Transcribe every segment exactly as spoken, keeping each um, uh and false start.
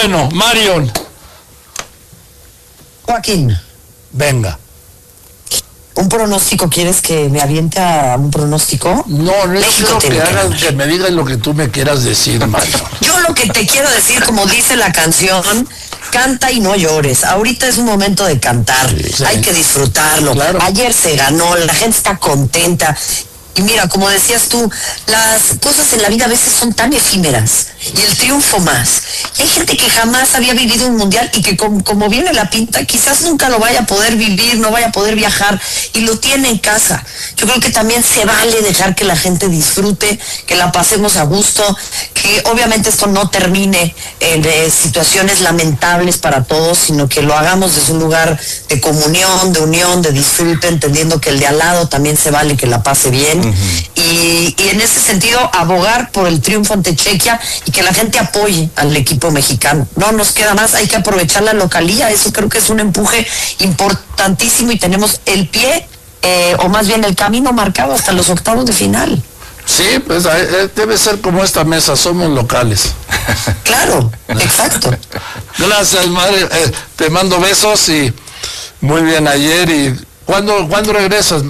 Bueno, Marion. Joaquín. Venga. ¿Un pronóstico? ¿Quieres que me aviente a un pronóstico? No, no quiero que hagas, que me digas lo que tú me quieras decir, Marion. Yo lo que te quiero decir, como dice la canción, canta y no llores. Ahorita es un momento de cantar. Sí, sí. Hay que disfrutarlo. Claro. Ayer se ganó, la gente está contenta. Y mira, como decías tú, las cosas en la vida a veces son tan efímeras, y el triunfo más. Y hay gente que jamás había vivido un mundial y que como, como viene la pinta, quizás nunca lo vaya a poder vivir, no vaya a poder viajar, y lo tiene en casa. Yo creo que también se vale dejar que la gente disfrute, que la pasemos a gusto, que obviamente esto no termine en eh, situaciones lamentables para todos, sino que lo hagamos desde un lugar de comunión, de unión, de disfrute, entendiendo que el de al lado también se vale que la pase bien. Uh-huh. y, y en ese sentido abogar por el triunfo ante Chequia y que la gente apoye al equipo mexicano. No nos queda más, hay que aprovechar la localía. Eso creo que es un empuje importantísimo y tenemos el pie eh, o más bien el camino marcado hasta los octavos de final. Sí, pues eh, debe ser como esta mesa, somos locales. Claro, exacto. Gracias, madre, eh, te mando besos y muy bien ayer. Y ¿cuándo, ¿cuándo regresas?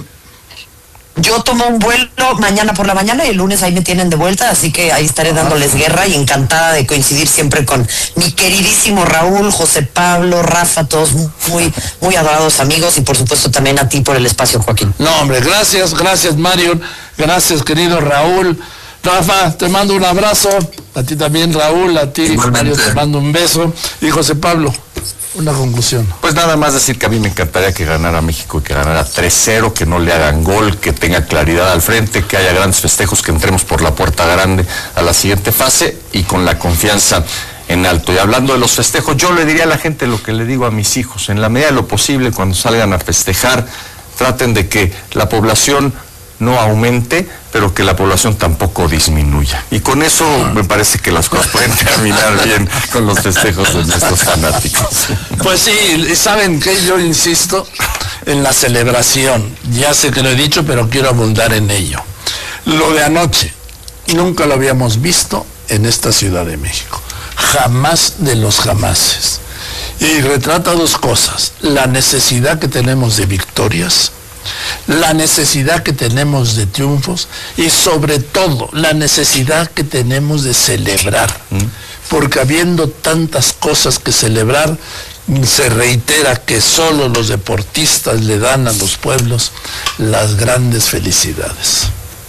Yo tomo un vuelo mañana por la mañana y el lunes ahí me tienen de vuelta, así que ahí estaré dándoles guerra y encantada de coincidir siempre con mi queridísimo Raúl, José Pablo, Rafa, todos muy, muy adorados amigos, y por supuesto también a ti por el espacio, Joaquín. No, hombre, gracias, gracias Marion, gracias querido Raúl. Rafa, te mando un abrazo, a ti también Raúl, a ti Mario te mando un beso, y José Pablo, una conclusión. Pues nada más decir que a mí me encantaría que ganara México y que ganara tres cero, que no le hagan gol, que tenga claridad al frente, que haya grandes festejos, que entremos por la puerta grande a la siguiente fase y con la confianza en alto. Y hablando de los festejos, yo le diría a la gente lo que le digo a mis hijos: en la medida de lo posible, cuando salgan a festejar, traten de que la población no aumente, pero que la población tampoco disminuya. Y con eso me parece que las cosas pueden terminar bien con los festejos de nuestros fanáticos. Pues sí, ¿saben qué? Yo insisto en la celebración. Ya sé que lo he dicho, pero quiero abundar en ello. Lo de anoche, nunca lo habíamos visto en esta Ciudad de México. Jamás de los jamases. Y retrata dos cosas: la necesidad que tenemos de victorias, la necesidad que tenemos de triunfos, y sobre todo la necesidad que tenemos de celebrar, porque habiendo tantas cosas que celebrar, se reitera que solo los deportistas le dan a los pueblos las grandes felicidades.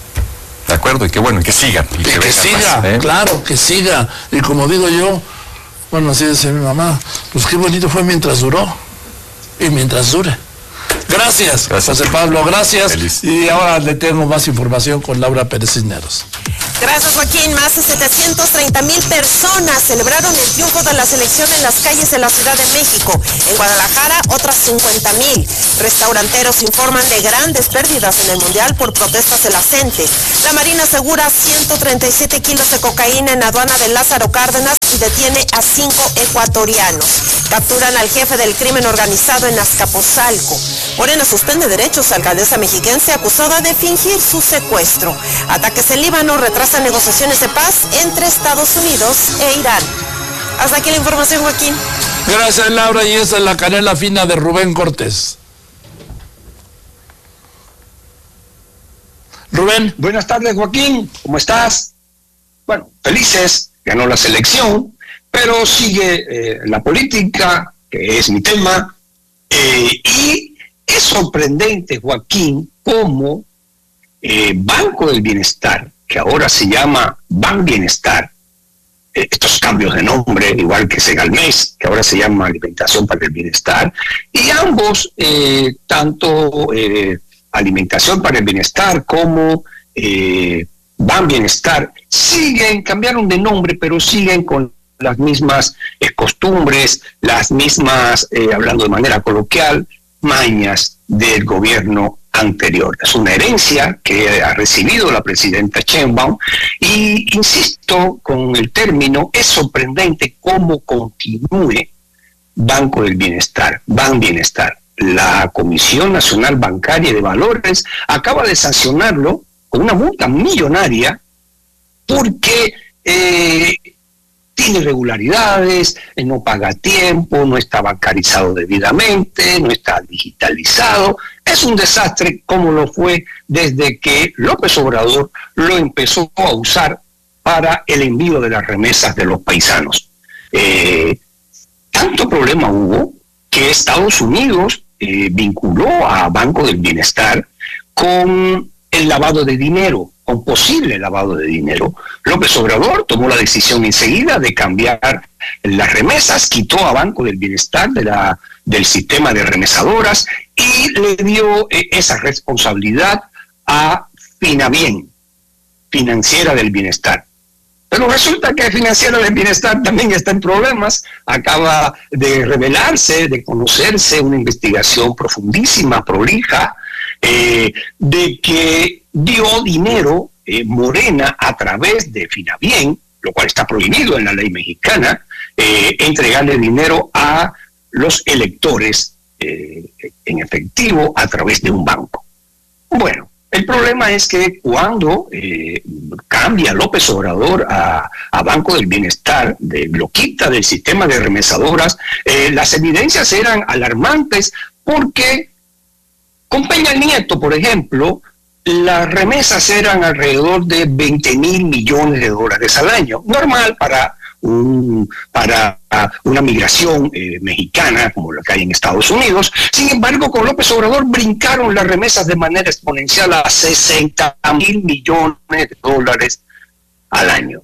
De acuerdo, y que bueno, y que sigan. Y, y que, que siga, más, ¿eh? Claro, que siga. Y como digo yo, bueno, así decía mi mamá, pues qué bonito fue mientras duró, y mientras dure. Gracias, gracias, José Pablo, gracias. Feliz. Y ahora le tengo más información con Laura Pérez Cisneros. Gracias, Joaquín. Más de setecientos treinta mil personas celebraron el triunfo de la selección en las calles de la Ciudad de México. En Guadalajara, otras cincuenta mil. Restauranteros informan de grandes pérdidas en el Mundial por protestas de la gente. La Marina asegura ciento treinta y siete kilos de cocaína en aduana de Lázaro Cárdenas y detiene a cinco ecuatorianos. Capturan al jefe del crimen organizado en Azcapotzalco. Morena suspende derechos a alcaldesa mexiquense acusada de fingir su secuestro. Ataques en Líbano retrasan negociaciones de paz entre Estados Unidos e Irán. Hasta aquí la información, Joaquín. Gracias, Laura, y esa es la canela fina de Rubén Cortés. Rubén. Buenas tardes, Joaquín, ¿cómo estás? Bueno, felices, ganó la selección, pero sigue eh, la política, que es mi tema, eh, y es sorprendente, Joaquín, cómo eh, Banco del Bienestar, que ahora se llama Ban Bienestar, eh, estos cambios de nombre, igual que Segalmex, que ahora se llama Alimentación para el Bienestar, y ambos, eh, tanto eh, Alimentación para el Bienestar como eh, Ban Bienestar, siguen, cambiaron de nombre, pero siguen con las mismas eh, costumbres, las mismas, eh, hablando de manera coloquial, mañas del gobierno anterior. Es una herencia que ha recibido la presidenta Sheinbaum y, insisto con el término, es sorprendente cómo continúe Banco del Bienestar, Ban Bienestar. La Comisión Nacional Bancaria y de Valores acaba de sancionarlo con una multa millonaria porque eh, tiene irregularidades, eh, no paga a tiempo, no está bancarizado debidamente, no está digitalizado. Es un desastre como lo fue desde que López Obrador lo empezó a usar para el envío de las remesas de los paisanos. Eh, tanto problema hubo que Estados Unidos eh, vinculó a Banco del Bienestar con el lavado de dinero, con posible lavado de dinero. López Obrador tomó la decisión enseguida de cambiar las remesas, quitó a Banco del Bienestar de la, del sistema de remesadoras y le dio eh, esa responsabilidad a Finabien, Financiera del Bienestar. Pero resulta que Financiera del Bienestar también está en problemas. Acaba de revelarse, de conocerse una investigación profundísima, prolija, eh, de que dio dinero eh, Morena a través de Finabien, lo cual está prohibido en la ley mexicana, eh, entregarle dinero a los electores eh, en efectivo a través de un banco. Bueno, el problema es que cuando eh, cambia López Obrador a, a Banco del Bienestar, de, lo quita del sistema de remesadoras, eh, las evidencias eran alarmantes porque con Peña Nieto, por ejemplo, las remesas eran alrededor de veinte mil millones de dólares al año, normal para un, para una migración eh, mexicana como la que hay en Estados Unidos. Sin embargo, con López Obrador brincaron las remesas de manera exponencial a sesenta mil millones de dólares al año.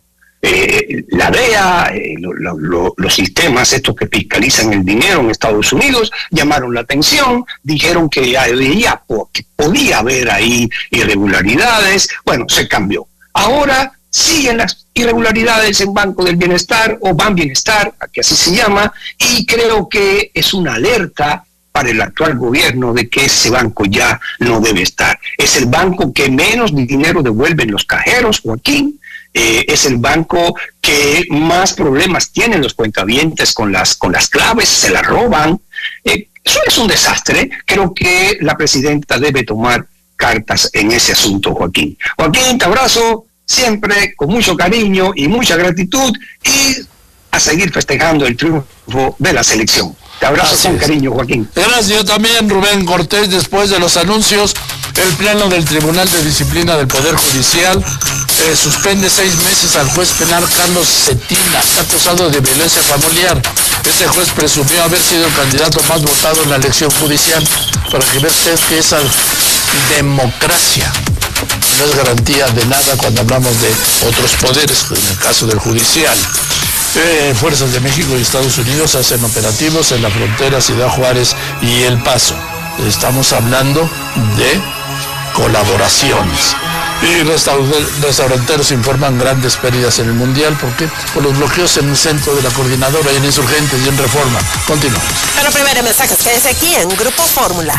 Eh, la D E A, eh, lo, lo, lo, los sistemas estos que fiscalizan el dinero en Estados Unidos llamaron la atención, dijeron que, había, que podía haber ahí irregularidades. Bueno, se cambió. Ahora siguen las irregularidades en Banco del Bienestar o Ban Bienestar, que así se llama, y creo que es una alerta para el actual gobierno de que ese banco ya no debe estar. Es el banco que menos dinero devuelven los cajeros, Joaquín. Eh, es el banco que más problemas tienen los cuentavientes con las, con las claves, se las roban. Eh, eso es un desastre. Creo que la presidenta debe tomar cartas en ese asunto, Joaquín. Joaquín, te abrazo siempre con mucho cariño y mucha gratitud y a seguir festejando el triunfo de la selección. Te abrazo Así con es. cariño, Joaquín. Gracias, yo también, Rubén Cortés. Después de los anuncios, el Pleno del Tribunal de Disciplina del Poder Judicial eh, suspende seis meses al juez penal Carlos Cetina, acusado de violencia familiar. Este juez presumió haber sido el candidato más votado en la elección judicial. Para que vea usted que esa democracia no es garantía de nada cuando hablamos de otros poderes, en el caso del judicial. Eh, Fuerzas de México y Estados Unidos hacen operativos en la frontera Ciudad Juárez y El Paso. Estamos hablando de colaboraciones. Y restauranteros informan grandes pérdidas en el Mundial. ¿Por qué? Por los bloqueos en el centro de la coordinadora y en Insurgentes y en Reforma. Continuamos. Pero primero mensajes, quédese aquí en Grupo Fórmula.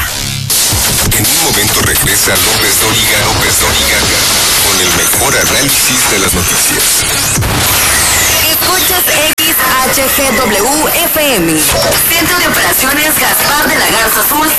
En un momento regresa López Dóriga, López Dóriga, con el mejor análisis de las noticias. Escuchas X H G W F M. Centro de Operaciones Gaspar de la Garza Azul